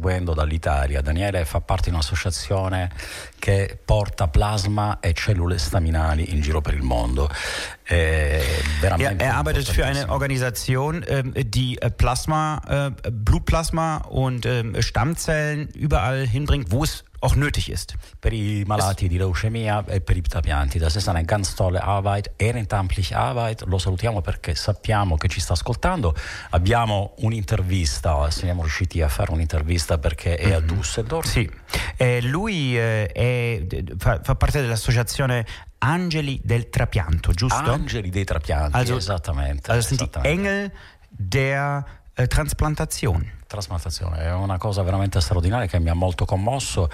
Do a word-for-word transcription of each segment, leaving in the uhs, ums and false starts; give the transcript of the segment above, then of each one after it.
seguendo dall'Italia. Daniele fa parte di un'associazione che porta plasma e cellule staminali in giro per il mondo. Äh, ja, er arbeitet für eine Organisation, äh, die äh, Plasma, äh, Blutplasma und äh, Stammzellen überall hinbringt, wo es auch nötig ist. Per i malati di leucemia e per i trapianti. Das ist eine ganz tolle Arbeit, ehrenamtliche Arbeit. Lo salutiamo perché sappiamo che ci sta ascoltando. Abbiamo un'intervista, siamo riusciti a fare un'intervista perché è a Düsseldorf. Sì, eh, lui eh, è, fa, fa parte dell'associazione Angeli del Trapianto, giusto? Angeli dei Trapianti, also, esattamente. Also sind esattamente. die Engel der äh, Transplantation. Trasplantazione è una cosa veramente straordinaria che mi ha molto commosso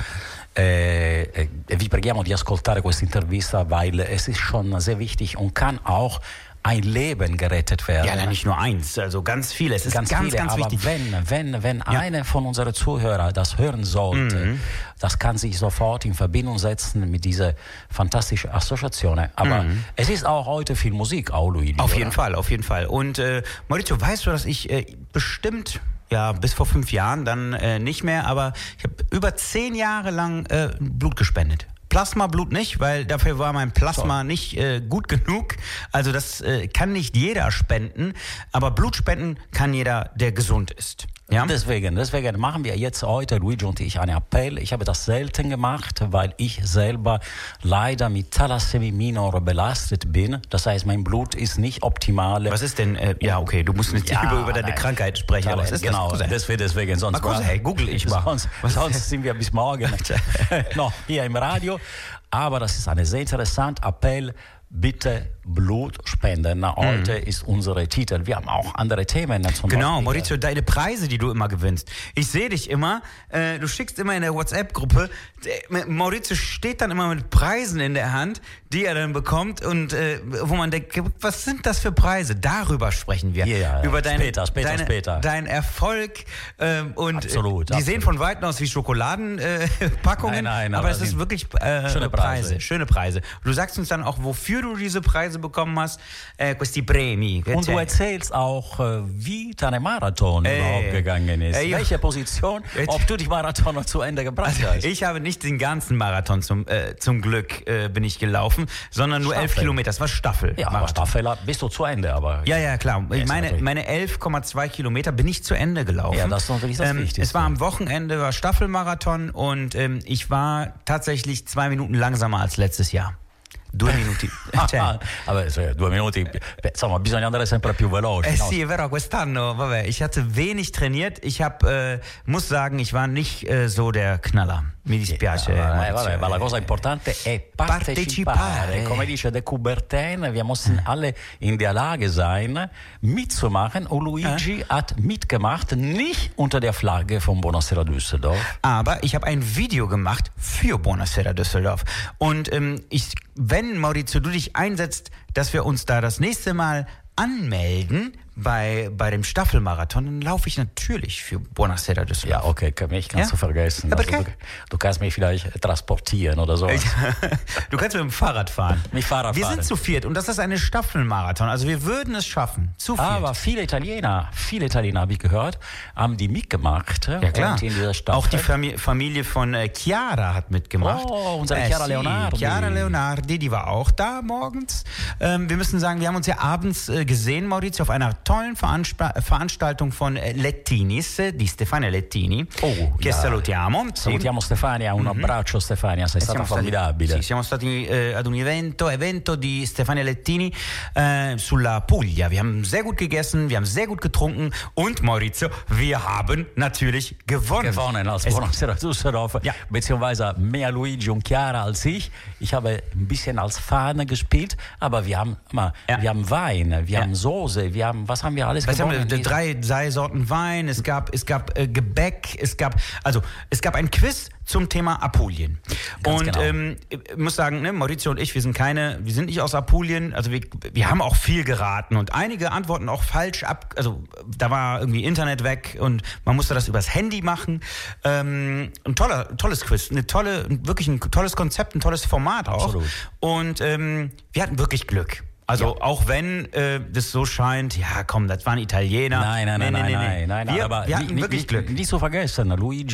e, e, e vi preghiamo di ascoltare questa intervista, weil es ist schon sehr wichtig und kann auch ein Leben gerettet werden. Ja, nicht nur eins, also ganz viele. Es ist ganz, ganz, viele, ganz aber wichtig. wenn, wenn, wenn ja. einer von unseren Zuhörern das hören sollte, mhm. das kann sich sofort in Verbindung setzen mit dieser fantastischen Assoziation. Aber mhm. es ist auch heute viel Musik, auch Luigi. Auf oder? jeden Fall, auf jeden Fall. Und äh, Maurizio, weißt du, dass ich äh, bestimmt... Ja, bis vor fünf Jahren dann äh, nicht mehr, aber ich habe über zehn Jahre lang äh, Blut gespendet. Plasmablut nicht, weil dafür war mein Plasma so. nicht äh, gut genug. Also das äh, kann nicht jeder spenden, aber Blut spenden kann jeder, der gesund ist. Ja? Deswegen, deswegen machen wir jetzt heute, Luigi und ich, einen Appell. Ich habe das selten gemacht, weil ich selber leider mit Thalassämie minor belastet bin. Das heißt, mein Blut ist nicht optimal. Was ist denn, äh, ja okay, du musst nicht ja, über, über deine nein. Krankheit sprechen. Ja, was ist genau, das? deswegen, deswegen. Sonst Markus, hey, google ich mal. Sonst, sonst sind wir bis morgen noch hier im Radio. Aber das ist ein sehr interessanter Appell. Bitte Blut spenden. Heute mhm. ist unser Titel. Wir haben auch andere Themen. Zum genau, Beispiel. Maurizio, deine Preise, die du immer gewinnst. Ich sehe dich immer, äh, du schickst immer in der WhatsApp-Gruppe, Maurizio steht dann immer mit Preisen in der Hand, die er dann bekommt und äh, wo man denkt, was sind das für Preise? Darüber sprechen wir. Yeah, Über dein, später, später, deine, später. Dein Erfolg ähm, und absolut, die absolut. sehen von Weitem aus wie Schokoladenpackungen, äh, nein, nein, aber aber es ist wirklich äh, schöne Preise. Preise. Schöne Preise. Du sagst uns dann auch, wofür du diese Preise bekommen hast, äh, questi premi. Und du erzählst auch, wie dein Marathon äh, überhaupt gegangen ist. Äh, Welche Position, ob du die Marathon zu Ende gebracht also, hast. Ich habe nicht den ganzen Marathon zum, äh, zum Glück äh, bin ich gelaufen, sondern nur Staffel. elf Kilometer. Das war Staffel. Ja, aber Staffel bist du zu Ende. Aber ja, ja, klar. Ja, meine meine elf Komma zwei Kilometer bin ich zu Ende gelaufen. Ja, das ist natürlich das ähm, Wichtigste. Es war am Wochenende, war Staffelmarathon und ähm, ich war tatsächlich zwei Minuten langsamer als letztes Jahr. Due minuti. Cioè. Vabbè, cioè, due minuti, insomma, bisogna andare sempre più veloci. Eh no? sì, è vero, quest'anno, vabbè, ich hatte wenig trainiert. Ich hab, äh, muss sagen, ich war nicht äh, so der Knaller. Mi dispiace. Yeah, eh, vabbè, ma la cosa importante è partecipare. partecipare. Come dice De Coubertin, wir müssen alle in der Lage sein, mitzumachen. Und Luigi äh? hat mitgemacht, nicht unter der Flagge von Buonasera Düsseldorf. Aber ich habe ein Video gemacht für Buonasera Düsseldorf. Und ähm, ich, wenn, Maurizio, du dich einsetzt, dass wir uns da das nächste Mal anmelden bei, bei dem Staffelmarathon, dann laufe ich natürlich für Buonasera Düsseldorf. Ja, okay, mich kannst ja? du vergessen. Ja, also, du, du kannst mich vielleicht transportieren oder so. Du kannst mit dem Fahrrad fahren. Mit Fahrrad wir fahren. sind zu viert und das ist eine Staffelmarathon. Also wir würden es schaffen. Zu viert. Aber viele Italiener, viele Italiener habe ich gehört, haben die mitgemacht. Ja, klar. Und in dieser Staffel. Auch die Fam- Familie von äh, Chiara hat mitgemacht. Oh, unsere äh, Chiara sì, Leonardi. Chiara Leonardi, die war auch da morgens. Ähm, wir müssen sagen, wir haben uns ja abends äh, gesehen, Maurizio, auf einer tollen Veranstaltung Veranstaltung von Lettinis, di Stefania Lettini, oh, che yeah. salutiamo. Salutiamo sì. Stefania, un mm-hmm. abbraccio Stefania, sei e stata stati, formidabile. Sì, siamo stati äh, ad un evento, evento di Stefania Lettini äh, sulla Puglia. Wir haben sehr gut gegessen, wir haben sehr gut getrunken und Maurizio, wir haben natürlich gewonnen. Gewonnen als Buonasera Düsseldorf, ja. Beziehungsweise mehr Luigi und Chiara als ich. Ich habe ein bisschen als Fahne gespielt, aber wir haben, mal, ja. wir haben Wein, wir ja. haben Soße, wir haben, was haben wir alles was gewonnen? Haben wir, drei, drei Sorten Wein, es gab, es gab äh, Gebäck, es gab, also es gab ein Quiz zum Thema Apulien. Ganz und genau. ähm, ich muss sagen, ne, Maurizio und ich, wir sind keine, wir sind nicht aus Apulien, also wir, wir haben auch viel geraten und einige Antworten auch falsch ab, also da war irgendwie Internet weg und man musste das übers Handy machen. Ähm, ein toller, tolles Quiz, eine tolle, wirklich ein tolles Konzept, ein tolles Format auch. Absolut. Und ähm, wir hatten wirklich Glück. Also ja. auch wenn äh, das so scheint, ja komm, das waren Italiener. Nein, nein, nein, nee, nein, nee, nein, nee. nein, nein, wir, aber wir hatten nicht, wirklich nicht, Glück. Nicht zu vergessen, Luigi